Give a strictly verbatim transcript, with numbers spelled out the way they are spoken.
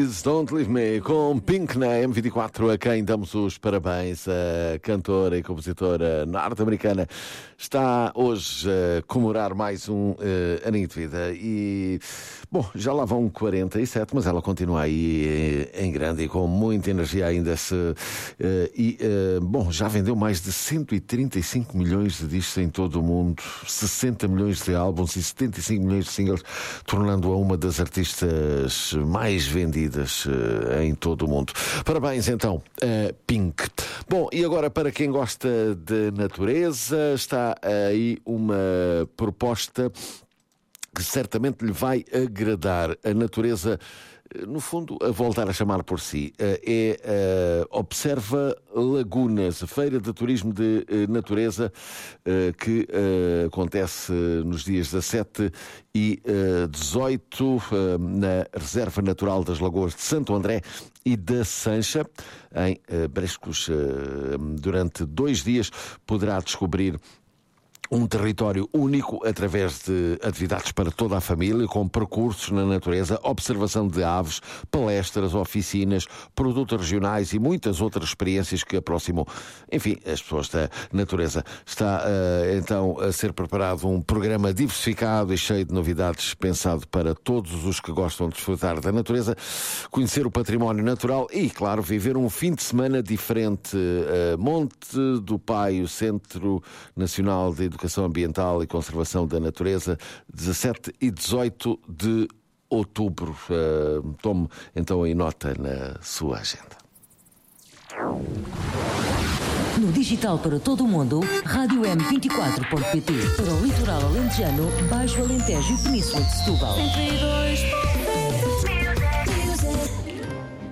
Please Don't Leave Me, com Pink na M vinte e quatro, a quem damos os parabéns. A cantora e compositora norte-americana está hoje a comemorar mais um uh, aninho de vida. E, bom, já lá vão quarenta e sete, mas ela continua aí em grande e com muita energia ainda. Se, uh, e, uh, bom, já vendeu mais de cento e trinta e cinco milhões de discos em todo o mundo, sessenta milhões de álbuns e setenta e cinco milhões de singles, tornando-a uma das artistas mais vendidas uh, em todo o mundo. Parabéns então a Pink. Bom, e agora para quem gosta de natureza, está aí uma proposta que certamente lhe vai agradar. A natureza, no fundo, a voltar a chamar por si, é uh, Observa Lagunas, a feira de turismo de uh, natureza uh, que uh, acontece nos dias dezassete e dezoito uh, na Reserva Natural das Lagoas de Santo André e da Sancha, em uh, Brescos. Uh, durante dois dias poderá descobrir um território único através de atividades para toda a família, com percursos na natureza, observação de aves, palestras, oficinas, produtos regionais e muitas outras experiências que aproximam, enfim, as pessoas da natureza. Está uh, então a ser preparado um programa diversificado e cheio de novidades, pensado para todos os que gostam de desfrutar da natureza, conhecer o património natural e, claro, viver um fim de semana diferente. Uh, Monte do Paio, Centro Nacional de Educação Educação Ambiental e Conservação da Natureza, dezassete e dezoito de outubro. Uh, tome então aí nota na sua agenda. No digital para todo o mundo, rádio m vinte e quatro ponto pt. Para o litoral alentejano, Baixo Alentejo e Península de Setúbal. cento e dois